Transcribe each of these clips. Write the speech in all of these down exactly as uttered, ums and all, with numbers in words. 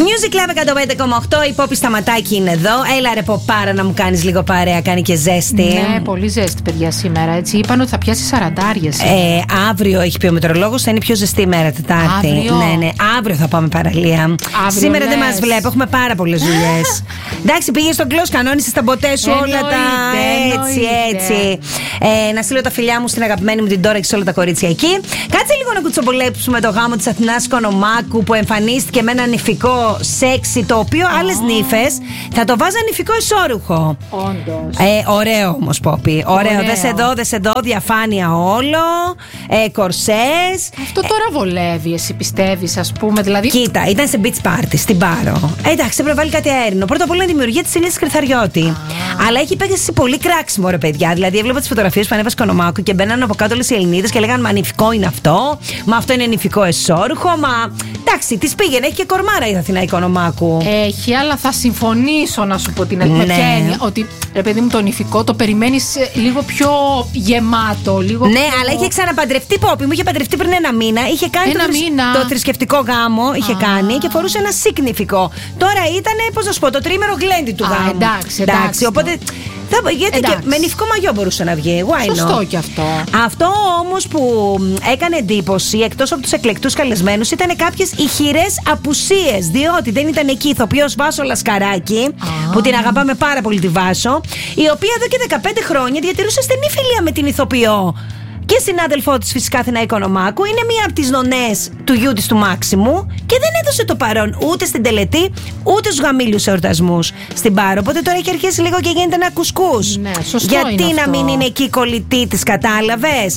Music Club εκατόν πέντε κόμμα οκτώ. Η Πόπη Σταματάκη είναι εδώ. Έλα ρε Ποπάρα να μου κάνεις λίγο παρέα. Κάνει και ζέστη. Ναι, πολύ ζέστη, παιδιά, σήμερα. Έτσι. Είπαν ότι θα πιάσει σαραντάρια σήμερα. Ε, αύριο έχει πει ο μετρολόγος, θα είναι η πιο ζεστή ημέρα, Τετάρτη. Αύριο. Ναι, ναι, αύριο θα πάμε παραλία. Αύριο Σήμερα λες. δεν μας βλέπει, έχουμε πάρα πολλές δουλειές. Εντάξει, πήγε στον κλος, κανόνισες τα ποτέ σου όλα τα. Έτσι, έτσι. Ε, να στείλω τα φιλιά μου στην αγαπημένη μου την Τώρα και σε όλα τα κορίτσια εκεί. Κάτσε λίγο να κουτσομπολέψουμε το γάμο της Αθηνάς Κονομάκου που εμφανίστηκε με ένα νηφικό σεξι, το οποίο oh. άλλες νύφες θα το βάζαν νηφικό ισόρουχο. Όντως. Ε, ωραίο όμως, Πόπη. Ωραίο. Ωραίο. Δες εδώ, δες εδώ, διαφάνεια όλο. Ε, κορσές. Αυτό τώρα βολεύει, εσύ πιστεύεις, ας πούμε, δηλαδή. Κοίτα, ήταν σε beach party στην Πάρο. Ε, εντάξει, έπρεπε να βάλει κάτι αέρινο. Πρώτα απ' όλα είναι η δημιουργία της Ηλίας Κρυθαριώτη. Ah. Αλλά έχει πέσει πολύ κράξιμο, ρε παιδιά. Δηλαδή, έβλεπα τις φωτογραφίες που ανέβασε Κονομάκου και μπαίναν από κάτω όλες οι Ελληνίδες και λέγανε μα νηφικό είναι αυτό. Μα αυτό είναι νηφικό εσόρουχο. Μα εντάξει, τη πήγαινε. Έχει και κορμάρα η Αθηνά Κονομάκου. Έχει, αλλά θα συμφωνήσω να σου πω την αλήθεια. Ναι. Έννοια, ότι ρε παιδί μου, το νηφικό το περιμένεις λίγο πιο γεμάτο. Λίγο Ναι, πιο... αλλά είχε ξαναπαντρευτεί, Πόπη μου. Είχε παντρευτεί πριν ένα μήνα. Είχε κάνει ένα το, μήνα. το θρησκευτικό γάμο. Είχε Α. κάνει και φορούσε ένα σικνηφικό. Τώρα ήταν, πώς να σου πω, το τρίμερο γλέντι του Α, γάμου. εντάξει, εντάξει. Οπότε. Θα, γιατί Εντάξει. και με νηφικό μαγιό μπορούσε να βγει. Why Σωστό not? και αυτό. Αυτό όμως που έκανε εντύπωση, εκτός από τους εκλεκτούς καλεσμένους, ήταν κάποιες ηχηρές απουσίες. Διότι δεν ήταν εκεί η ηθοποιός Βάσο Λασκαράκη, ah. που την αγαπάμε πάρα πολύ τη Βάσο, η οποία εδώ και δεκαπέντε χρόνια διατηρούσε στενή φιλία με την ηθοποιό. Και συνάδελφό της φυσικά Αθηνά Κονομάκου. Είναι μία από τις νονές του γιού της του Μάξιμου και δεν έδωσε το παρόν ούτε στην τελετή ούτε στους γαμήλιους εορτασμούς στην Πάρο. Οπότε τώρα έχει αρχίσει λίγο και γίνεται ένα κουσκούς. Ναι, σωστό. Γιατί είναι να αυτό. μην είναι εκεί η κολλητή της, κατάλαβες?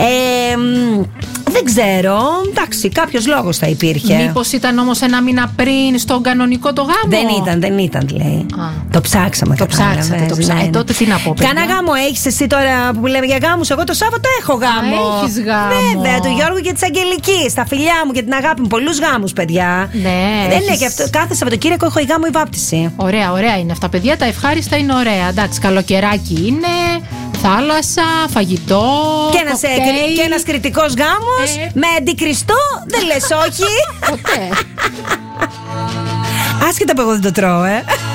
Ε, μ, δεν ξέρω. Εντάξει, κάποιος λόγος θα υπήρχε. Μήπως ήταν όμως ένα μήνα πριν στον κανονικό το γάμο? Δεν ήταν, δεν ήταν, λέει. Α. Το ψάξαμε, Το κατάλαβες, ψάξατε, το ψάξατε. ναι, Ε, ναι. τότε τι να πω, παιδιά. Κάνα γάμο έχεις εσύ τώρα που λέμε για γάμους? Εγώ το Σάββατο έχω γάμο. Α, έχεις γάμο. Βέβαια, του Γιώργου και της Αγγελικής. Τα φιλιά μου και την αγάπη μου. Πολλούς γάμους, παιδιά. Ναι, Δεν έχεις... είναι και αυτό. Κάθε Σαββατοκύριακο έχω η γάμο ή βάπτιση. Ωραία, ωραία είναι αυτά, παιδιά. Τα ευχάριστα είναι ωραία. Εντάξει, καλοκαιράκι είναι, θάλασσα, φαγητό. Και ένας, κοκτέιλ. ε, και ένας κριτικός γάμος Ε. με αντικριστό. Δεν λες όχι. Ποτέ. Άσχετα που εγώ δεν το τρώω, ε.